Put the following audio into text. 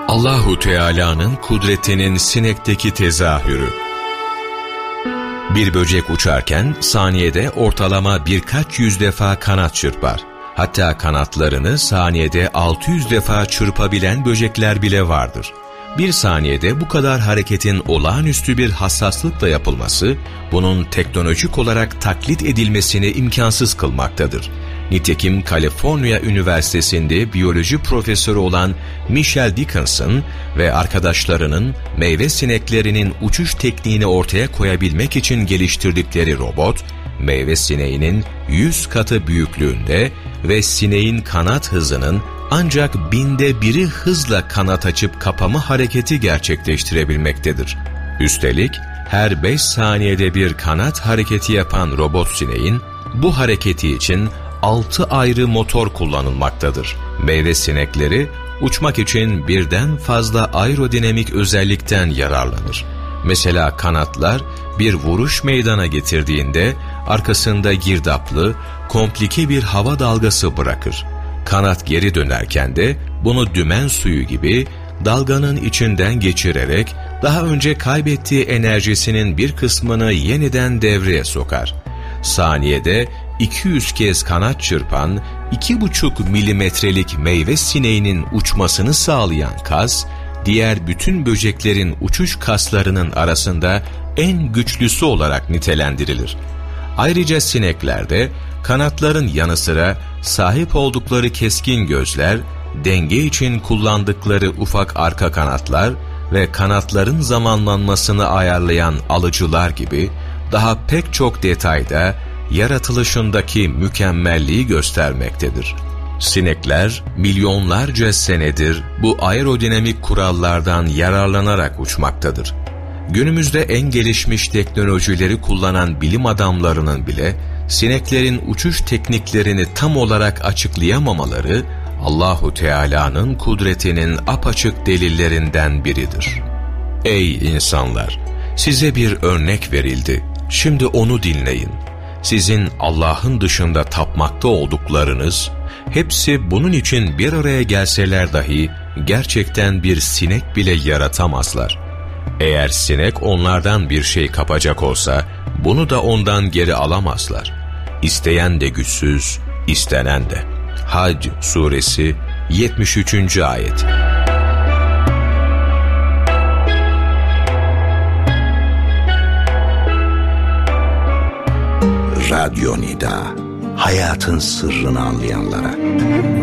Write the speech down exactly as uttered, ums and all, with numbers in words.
Allahu Teala'nın kudretinin sinekteki tezahürü. Bir böcek uçarken saniyede ortalama birkaç yüz defa kanat çırpar. Hatta kanatlarını saniyede altı yüz defa çırpabilen böcekler bile vardır. Bir saniyede bu kadar hareketin olağanüstü bir hassaslıkla yapılması, bunun teknolojik olarak taklit edilmesini imkansız kılmaktadır. Nitekim Kaliforniya Üniversitesi'nde biyoloji profesörü olan Michelle Dickinson ve arkadaşlarının meyve sineklerinin uçuş tekniğini ortaya koyabilmek için geliştirdikleri robot, meyve sineğinin yüz katı büyüklüğünde ve sineğin kanat hızının ancak binde biri hızla kanat açıp kapama hareketi gerçekleştirebilmektedir. Üstelik her beş saniyede bir kanat hareketi yapan robot sineğin bu hareketi için altı ayrı motor kullanılmaktadır. Meyve sinekleri uçmak için birden fazla aerodinamik özellikten yararlanır. Mesela kanatlar bir vuruş meydana getirdiğinde arkasında girdaplı, komplike bir hava dalgası bırakır. Kanat geri dönerken de bunu dümen suyu gibi dalganın içinden geçirerek daha önce kaybettiği enerjisinin bir kısmını yeniden devreye sokar. Saniyede iki yüz kez kanat çırpan iki buçuk milimetrelik meyve sineğinin uçmasını sağlayan kas, diğer bütün böceklerin uçuş kaslarının arasında en güçlüsü olarak nitelendirilir. Ayrıca sineklerde kanatların yanı sıra sahip oldukları keskin gözler, denge için kullandıkları ufak arka kanatlar ve kanatların zamanlanmasını ayarlayan alıcılar gibi daha pek çok detayda yaratılışındaki mükemmelliği göstermektedir. Sinekler milyonlarca senedir bu aerodinamik kurallardan yararlanarak uçmaktadır. Günümüzde en gelişmiş teknolojileri kullanan bilim adamlarının bile sineklerin uçuş tekniklerini tam olarak açıklayamamaları Allahu Teala'nın kudretinin apaçık delillerinden biridir. Ey insanlar! Size bir örnek verildi. Şimdi onu dinleyin. Sizin Allah'ın dışında tapmakta olduklarınız, hepsi bunun için bir araya gelseler dahi gerçekten bir sinek bile yaratamazlar. Eğer sinek onlardan bir şey kapacak olsa, bunu da ondan geri alamazlar. İsteyen de güçsüz, istenen de. Hac suresi yetmiş üçüncü ayet. Radyo Nida, hayatın sırrını anlayanlara.